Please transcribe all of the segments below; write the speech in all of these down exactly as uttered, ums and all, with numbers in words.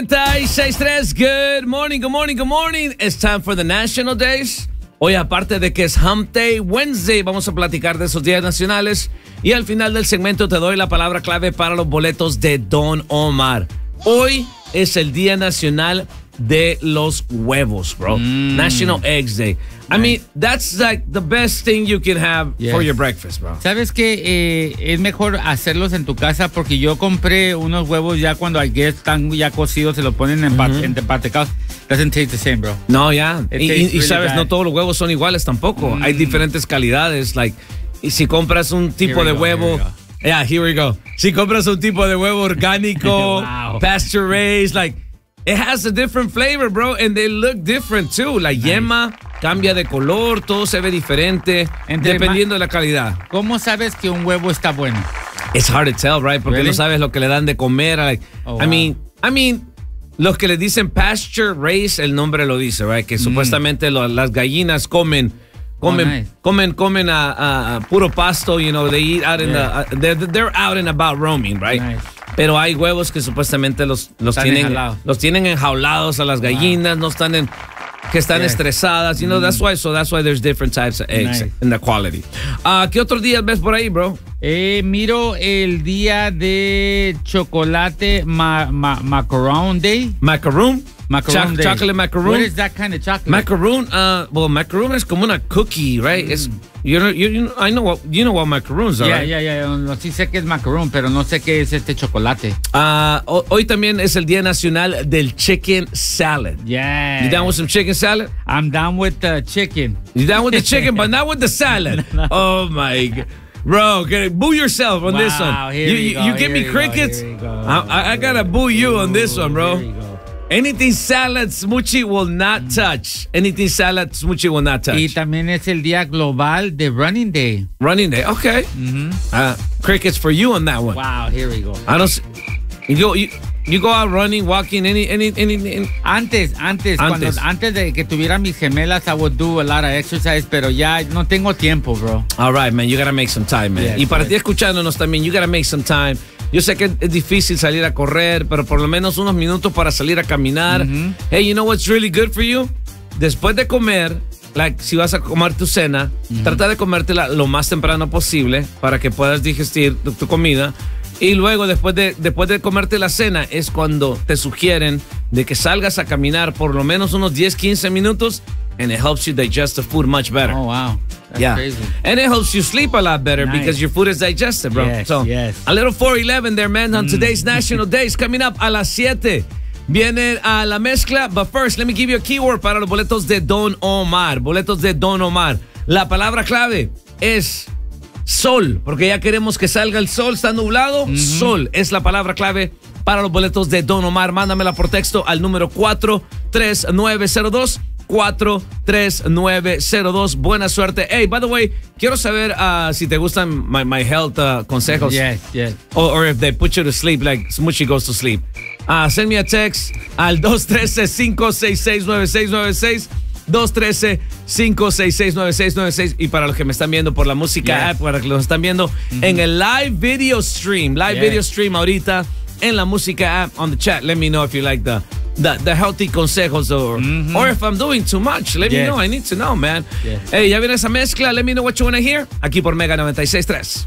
ninety-six point three, good morning, good morning, good morning. It's time for the National Days. Hoy, aparte de que es Hump Day Wednesday, vamos a platicar de esos días nacionales. Y al final del segmento te doy la palabra clave para los boletos de Don Omar. Hoy es el Día Nacional de los Huevos, bro. Mm. National Eggs Day. I mean, that's like the best thing you can have yes. for your breakfast, bro. ¿Sabes qué? Eh, es mejor hacerlos en tu casa porque yo compré unos huevos ya cuando I guess están ya cocidos, se los ponen en mm-hmm. empatecados. Doesn't taste the same, bro. No, ya. Yeah. Y, y, really y sabes, bad. no todos los huevos son iguales tampoco. Mm. Hay diferentes calidades. Like, y si compras un tipo de go, huevo... Yeah, here we go. Si compras un tipo de huevo orgánico, wow. pasture raised, like... It has a different flavor, bro, and they look different too. La nice. Yema cambia de color, todo se ve diferente, Entre dependiendo de la calidad. ¿Cómo sabes que un huevo está bueno? It's hard to tell, right? Porque really? no sabes lo que le dan de comer. Like, oh, I wow. mean, I mean, los que le dicen pasture raised, el nombre lo dice, right? Que mm. supuestamente lo, las gallinas comen, comen, oh, nice. comen, comen a, a, a puro pasto. You know, they eat out in yeah. the, uh, they're, they're out and about roaming, right? Nice. Pero hay huevos que supuestamente los, los, tienen, los tienen enjaulados a las gallinas, wow. no están en, que están yes. estresadas. You know, mm. that's why, so that's why there's different types of eggs nice. in the quality. Uh, ¿Qué otros días ves por ahí, bro? Eh, miro el día de chocolate ma, ma, macaron day. Macaroon? Macaroon Cho- day. Chocolate macaroon? What is that kind of chocolate? Macaroon, uh, well, macaroon es como una cookie, right? Mm. It's, you know, you, you, I know what, you know what macaroons are, yeah, right? Yeah, yeah, yeah. No, sí sé que es macaroon, pero no sé qué es este chocolate. Uh, hoy también es el Día Nacional del Chicken Salad. Yeah. You down with some chicken salad? I'm down with the chicken. You down with the chicken, but not with the salad. No. Oh, my God. Bro, boo yourself on wow, this one. Here you you, you, go, you give me crickets. I, I, I gotta boo you on this one, bro. Anything salad, Smoochie will not mm. touch. Anything salad, Smoochie will not touch. Y también es el día global de Running Day. Running Day, okay. Mm-hmm. Uh, crickets for you on that one. Wow, here we go. I don't. See, you go. You, You go out running, walking, any, any, any, any. Antes, antes, antes. Cuando, antes de que tuviera mis gemelas, I would do a lot of exercise, pero ya no tengo tiempo, bro. All right, man, you gotta make some time, man. Yeah, y para right. ti escuchándonos también, you gotta make some time. Yo sé que es difícil salir a correr, pero por lo menos unos minutos para salir a caminar. Mm-hmm. Hey, you know what's really good for you? Después de comer, like, si vas a comer tu cena, mm-hmm. trata de comértela lo más temprano posible para que puedas digestir tu, tu comida. Y luego, después de, después de comerte la cena, es cuando te sugieren de que salgas a caminar por lo menos unos diez, quince minutos, and it helps you digest the food much better. Oh, wow. That's yeah. crazy. And it helps you sleep a lot better nice. because your food is digested, bro. Yes, so, yes. a little four eleven there, man, on mm. today's National Days. Coming up a las siete. Viene a la mezcla, but first, let me give you a keyword para los boletos de Don Omar. Boletos de Don Omar. La palabra clave es... sol, porque ya queremos que salga el sol, está nublado, mm-hmm. sol es la palabra clave para los boletos de Don Omar. Mándamela por texto al número cuatro tres nueve cero dos, cuatro tres nueve cero dos. Buena suerte. Hey, by the way, quiero saber uh, si te gustan my, my health uh, consejos. Yes, yes. Or, or if they put you to sleep, like Smoochie goes to sleep. Uh, send me a text al dos uno tres, cinco seis seis, nueve seis nueve seis. dos uno tres, cinco seis seis, nueve seis nueve seis. Y para los que me están viendo por la música yes. app, para los que los están viendo mm-hmm. en el live video stream, live yes. video stream ahorita en la música app on the chat. Let me know if you like the the, the healthy consejos or, mm-hmm. or if I'm doing too much. Let yes. me know. I need to know, man. Yes. Hey, ya viene esa mezcla. Let me know what you want to hear. Aquí por Mega noventa y seis punto tres.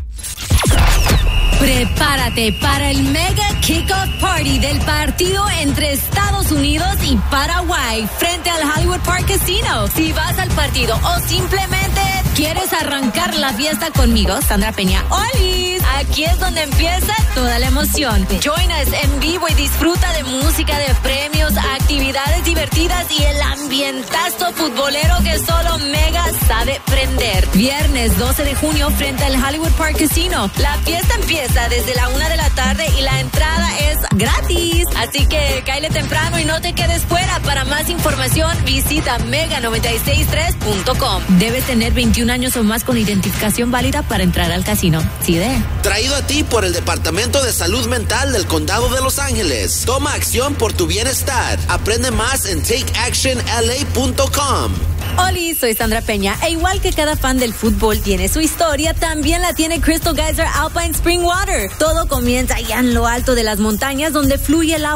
Prepárate para el Mega Kickoff Party del partido entre Estados Unidos y Paraguay frente al Hollywood Park Casino. Si vas al partido o simplemente quieres arrancar la fiesta conmigo, Sandra Peña, ¡Olis! Aquí es donde empieza toda la emoción. Join us en vivo y disfruta de música, de premios, actividades divertidas y el ambientazo futbolero que solo Mega sabe prender. Viernes doce de junio frente al Hollywood Park Casino. La fiesta empieza desde la una de la tarde y la entrada es gratis. Así que cáele temprano y no te quedes fuera. Para más información, visita mega noventa y seis tres punto com. Debes tener veintiún años o más con identificación válida para entrar al casino. ¿Sí de? Traído a ti por el Departamento de Salud Mental del Condado de Los Ángeles. Toma acción por tu bienestar. Aprende más en take action l a punto com. Oli, soy Sandra Peña, e igual que cada fan del fútbol tiene su historia, también la tiene Crystal Geyser Alpine Spring Water. Todo comienza allá en lo alto de las montañas donde fluye el agua